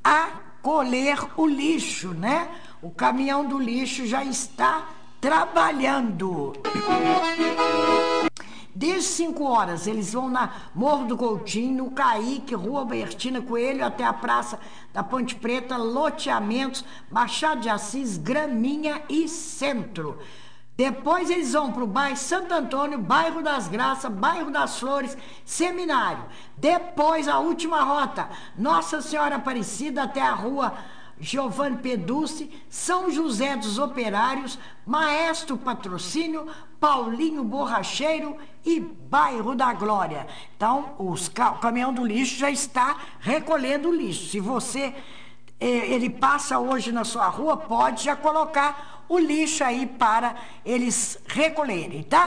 colher o lixo, né? O caminhão do lixo já está trabalhando. Desde 5 horas, eles vão na Morro do Coutinho, no Caíque, Rua Bertina Coelho, até a Praça da Ponte Preta, loteamentos, Machado de Assis, Graminha e Centro. Depois eles vão para o bairro Santo Antônio, bairro das Graças, bairro das Flores, Seminário. Depois a última rota, Nossa Senhora Aparecida até a rua Giovanni Peducci, São José dos Operários, Maestro Patrocínio, Paulinho Borracheiro e Bairro da Glória. Então, o caminhão do lixo já está recolhendo o lixo. Se você, ele passa hoje na sua rua, pode já colocar o lixo aí para eles recolherem, tá?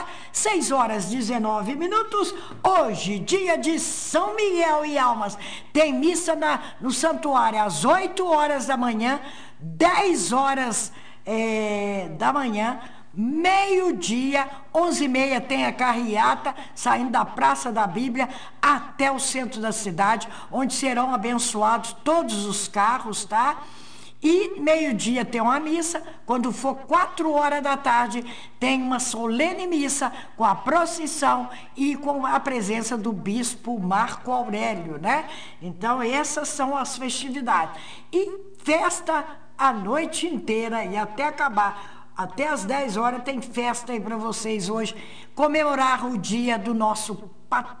6h19. Hoje, dia de São Miguel e Almas, tem missa no santuário às 8 horas da manhã, 10 horas da manhã, meio-dia, 11h30 tem a carreata saindo da Praça da Bíblia até o centro da cidade, onde serão abençoados todos os carros, tá? E meio-dia tem uma missa, quando for 4 horas da tarde, tem uma solene missa com a procissão e com a presença do bispo Marco Aurélio, né? Então, essas são as festividades. E festa a noite inteira e até acabar. Até às 10 horas tem festa aí para vocês hoje, comemorar o dia do nosso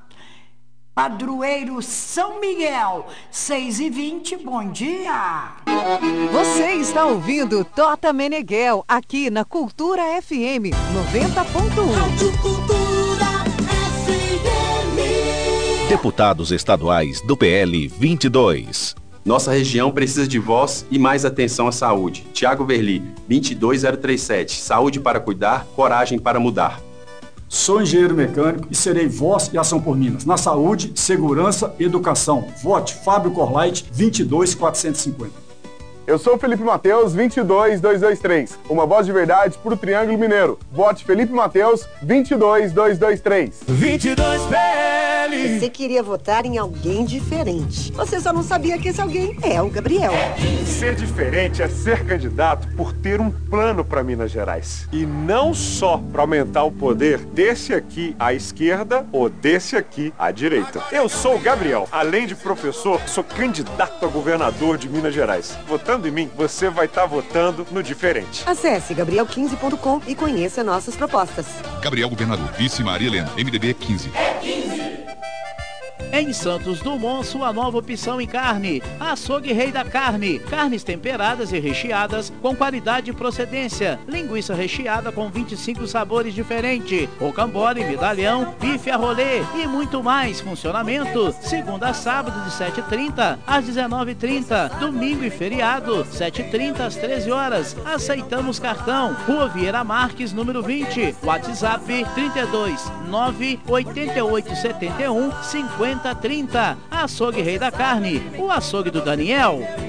padroeiro São Miguel. 6h20, bom dia! Você está ouvindo Tota Meneghel, aqui na Cultura FM 90.1. Rádio Cultura FM. Deputados estaduais do PL 22. Nossa região precisa de voz e mais atenção à saúde. Tiago Verli, 22037. Saúde para cuidar, coragem para mudar. Sou engenheiro mecânico e serei voz e ação por Minas. Na saúde, segurança e educação. Vote Fábio Corlait, 22450. Eu sou Felipe Mateus, 22223. Uma voz de verdade pro Triângulo Mineiro. Vote Felipe Mateus, 22223. 22 PL. Você queria votar em alguém diferente. Você só não sabia que esse alguém é o Gabriel. Ser diferente é ser candidato por ter um plano para Minas Gerais. E não só para aumentar o poder desse aqui à esquerda ou desse aqui à direita. Eu sou o Gabriel. Além de professor, sou candidato a governador de Minas Gerais. Votando em mim, você vai estar votando no diferente. Acesse gabriel15.com e conheça nossas propostas. Gabriel Governador, vice Maria Helena, MDB 15. Em Santos Dumont, sua nova opção em carne. Açougue Rei da Carne. Carnes temperadas e recheadas com qualidade e procedência. Linguiça recheada com 25 sabores diferentes. Rocambole, medalhão, bife a rolê e muito mais. Funcionamento segunda a sábado de 7h30 às 19h30. Domingo e feriado, 7h30 às 13 horas. Aceitamos cartão. Rua Vieira Marques, número 20. WhatsApp 32 98871 5030. Açougue Rei da Carne, o açougue do Daniel.